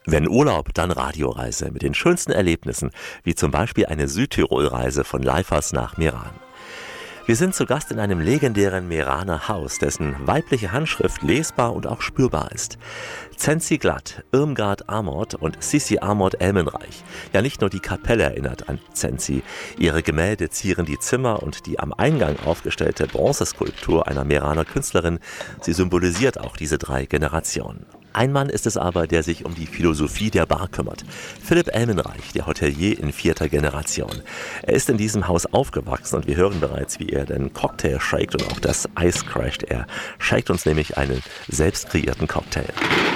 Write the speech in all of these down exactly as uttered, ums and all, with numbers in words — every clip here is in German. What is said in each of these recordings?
Wenn Urlaub, dann Radioreise mit den schönsten Erlebnissen, wie zum Beispiel eine Südtirol-Reise von Leifers nach Meran. Wir sind zu Gast in einem legendären Meraner Haus, dessen weibliche Handschrift lesbar und auch spürbar ist. Cenci Glatt, Irmgard Amort und Sissi Amort Elmenreich. Ja, nicht nur die Kapelle erinnert an Cenci. Ihre Gemälde zieren die Zimmer und die am Eingang aufgestellte Bronzeskulptur einer Meraner Künstlerin, sie symbolisiert auch diese drei Generationen. Ein Mann ist es aber, der sich um die Philosophie der Bar kümmert. Philipp Elmenreich, der Hotelier in vierter Generation. Er ist in diesem Haus aufgewachsen und wir hören bereits, wie er den Cocktail shakt und auch das Eis crasht. Er shakt uns nämlich einen selbst kreierten Cocktail.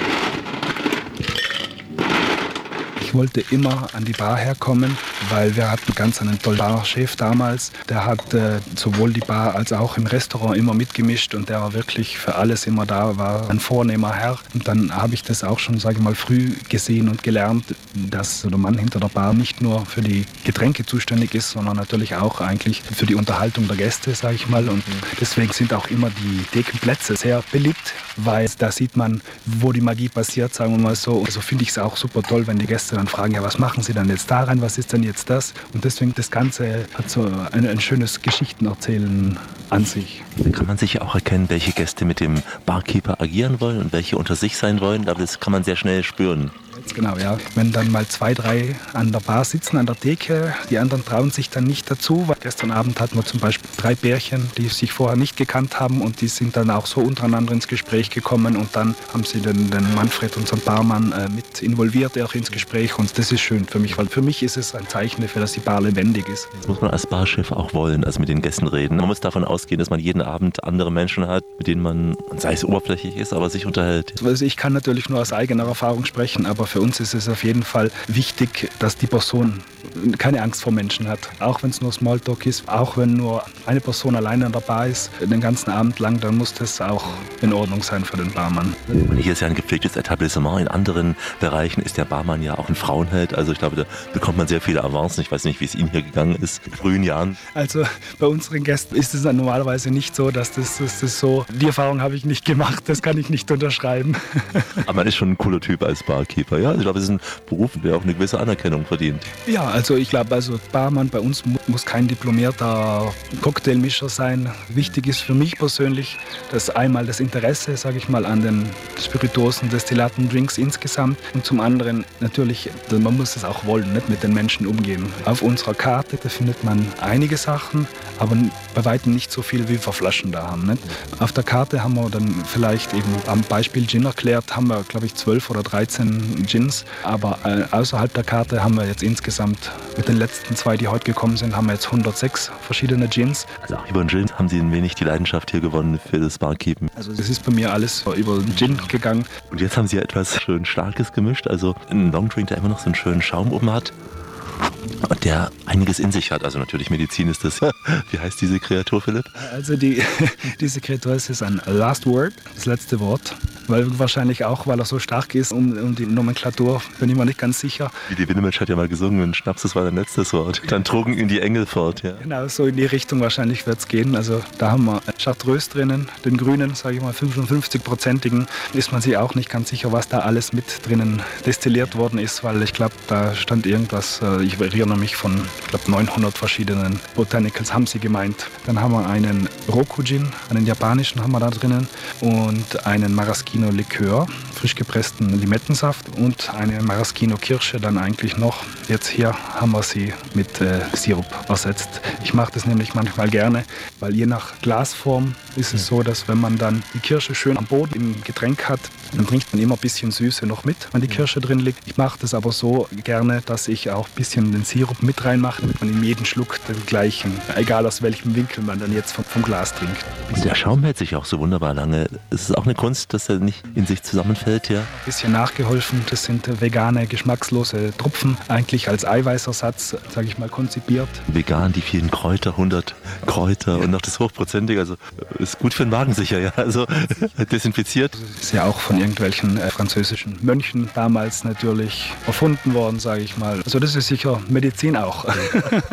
Ich wollte immer an die Bar herkommen, weil wir hatten ganz einen tollen Barchef damals. Der hat äh, sowohl die Bar als auch im Restaurant immer mitgemischt und der war wirklich für alles immer da, war ein vornehmer Herr. Und dann habe ich das auch schon, sage ich mal, früh gesehen und gelernt, dass der Mann hinter der Bar nicht nur für die Getränke zuständig ist, sondern natürlich auch eigentlich für die Unterhaltung der Gäste, sage ich mal. Und deswegen sind auch immer die Thekenplätze sehr beliebt, weil da sieht man, wo die Magie passiert, sagen wir mal so. Also finde ich es auch super toll, wenn die Gäste dann fragen, ja, was machen Sie dann jetzt da rein, was ist denn jetzt das? Und deswegen, das Ganze hat so ein, ein schönes Geschichtenerzählen an sich. Da kann man sicher auch erkennen, welche Gäste mit dem Barkeeper agieren wollen und welche unter sich sein wollen, aber das kann man sehr schnell spüren. Genau, ja. Wenn dann mal zwei, drei an der Bar sitzen, an der Theke, die anderen trauen sich dann nicht dazu, weil gestern Abend hatten wir zum Beispiel drei Pärchen, die sich vorher nicht gekannt haben und die sind dann auch so untereinander ins Gespräch gekommen und dann haben sie den, den Manfred, unseren Barmann, äh, mit involviert auch ins Gespräch und das ist schön für mich, weil für mich ist es ein Zeichen dafür, dass die Bar lebendig ist. Das muss man als Barchef auch wollen, also mit den Gästen reden. Man muss davon ausgehen, dass man jeden Abend andere Menschen hat, mit denen man, sei es oberflächlich ist, aber sich unterhält. Also ich kann natürlich nur aus eigener Erfahrung sprechen, aber für uns ist es auf jeden Fall wichtig, dass die Person keine Angst vor Menschen hat. Auch wenn es nur Smalltalk ist, auch wenn nur eine Person alleine an der Bar ist, den ganzen Abend lang, dann muss das auch in Ordnung sein für den Barmann. Und hier ist ja ein gepflegtes Etablissement. In anderen Bereichen ist der Barmann ja auch ein Frauenheld. Also ich glaube, da bekommt man sehr viele Avancen. Ich weiß nicht, wie es Ihnen hier gegangen ist in frühen Jahren. Also bei unseren Gästen ist es normalerweise nicht so, dass das, das, das so, die Erfahrung habe ich nicht gemacht, das kann ich nicht unterschreiben. Aber man ist schon ein cooler Typ als Barkeeper. Ja? Ich glaube, es ist ein Beruf, der auch eine gewisse Anerkennung verdient. Ja, also ich glaube, also Barmann bei uns muss kein diplomierter Cocktailmischer sein. Wichtig ist für mich persönlich, dass einmal das Interesse, sage ich mal, an den Spirituosen, Destillaten, Drinks insgesamt und zum anderen natürlich, man muss es auch wollen, nicht mit den Menschen umgehen. Auf unserer Karte, da findet man einige Sachen, aber bei weitem nicht so viel, wie wir Flaschen da haben. Nicht? Auf der Karte haben wir dann vielleicht eben am Beispiel Gin erklärt, haben wir, glaube ich, zwölf oder dreizehn Gins, aber äh, außerhalb der Karte haben wir jetzt insgesamt mit den letzten zwei, die heute gekommen sind, haben wir jetzt hundertsechs verschiedene Gins. Also auch über den Gin haben Sie ein wenig die Leidenschaft hier gewonnen für das Barkeepen. Also das ist bei mir alles über den Gin gegangen. Und jetzt haben Sie ja etwas schön Starkes gemischt, also einen Longdrink, der immer noch so einen schönen Schaum oben hat. Und der einiges in sich hat. Also natürlich Medizin ist das. Wie heißt diese Kreatur, Philipp? Also die, diese Kreatur ist ein Last Word, das letzte Wort. Weil wahrscheinlich auch, weil er so stark ist, um, um die Nomenklatur, bin ich mir nicht ganz sicher. Wie die Winnemensch hat ja mal gesungen, ein Schnaps, das war dein letztes Wort. Dann trugen ihn die Engel fort, ja. Genau, so in die Richtung wahrscheinlich wird es gehen. Also da haben wir Chartreuse drinnen, den grünen, sage ich mal, fünfundfünfzig-prozentigen. Ist man sich auch nicht ganz sicher, was da alles mit drinnen destilliert worden ist, weil ich glaube, da stand irgendwas, ich erinnere mich von, ich glaube, neunhundert verschiedenen Botanicals haben sie gemeint. Dann haben wir einen Roku-Gin, einen japanischen haben wir da drinnen und einen Maraschino Likör, frisch gepressten Limettensaft und eine Maraschino Kirsche dann eigentlich noch. Jetzt hier haben wir sie mit äh, Sirup ersetzt. Ich mache das nämlich manchmal gerne, weil je nach Glasform ist es so, dass wenn man dann die Kirsche schön am Boden im Getränk hat, dann trinkt man immer ein bisschen Süße noch mit, wenn die Kirsche drin liegt. Ich mache das aber so gerne, dass ich auch ein bisschen den Sirup mit reinmache, damit man in jedem Schluck den gleichen, egal aus welchem Winkel man dann jetzt vom, vom Glas trinkt. Der Schaum hält sich auch so wunderbar lange. Es ist auch eine Kunst, dass er nicht in sich zusammenfällt, ja? Ein bisschen nachgeholfen. Das sind vegane, geschmackslose Tropfen, eigentlich als Eiweißersatz, sage ich mal, konzipiert. Vegan, die vielen Kräuter, hundert Kräuter ja. Und noch das Hochprozentige, also ist gut für den Magen sicher, ja? Also desinfiziert. Das ist ja auch von irgendwelchen äh, französischen Mönchen damals natürlich erfunden worden, sage ich mal. Also das ist sicher Medizin auch.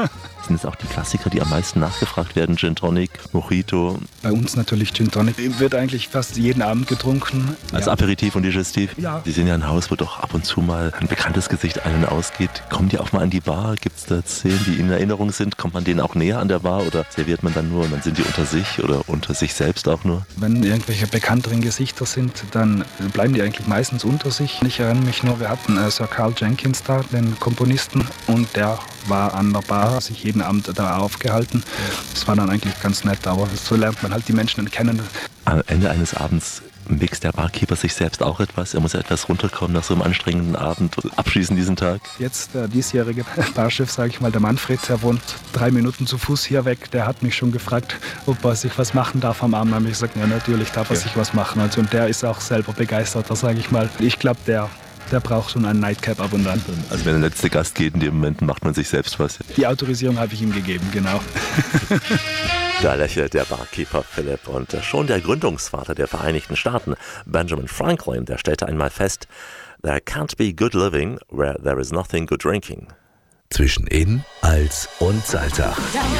sind es auch die Klassiker, die am meisten nachgefragt werden? Gin Tonic, Mojito? Bei uns natürlich Gin Tonic. Wird eigentlich fast jeden Abend getrunken. Als ja. Aperitif und Digestiv? Ja. Sie sind ja ein Haus, wo doch ab und zu mal ein bekanntes Gesicht ein- und ausgeht. Kommen die auch mal an die Bar? Gibt es da Szenen, die in Erinnerung sind? Kommt man denen auch näher an der Bar oder serviert man dann nur und dann sind die unter sich oder unter sich selbst auch nur? Wenn irgendwelche bekannteren Gesichter sind, dann bleiben die eigentlich meistens unter sich. Ich erinnere mich nur, wir hatten äh, Sir Carl Jenkins da, den Komponisten, und der war an der Bar, sich jeden Abend da aufgehalten. Das war dann eigentlich ganz nett, aber so lernt man halt die Menschen kennen. Am Ende eines Abends mixt der Barkeeper sich selbst auch etwas? Er muss ja etwas runterkommen nach so einem anstrengenden Abend, abschließen diesen Tag? Jetzt der diesjährige Barchef, sage ich mal, der Manfred, der wohnt drei Minuten zu Fuß hier weg, der hat mich schon gefragt, ob er sich was machen darf am Abend. Da habe ich gesagt, ja, natürlich darf er ja. sich was machen. Also, und der ist auch selber begeisterter, sage ich mal. Ich glaube, der, der braucht schon einen Nightcap ab und an. Also wenn der letzte Gast geht, in dem Moment macht man sich selbst was. Die Autorisierung habe ich ihm gegeben, genau. Da lächelt der Barkeeper Philipp und schon der Gründungsvater der Vereinigten Staaten, Benjamin Franklin, der stellte einmal fest, "There can't be good living where there is nothing good drinking." Zwischen In, Als und Salzach.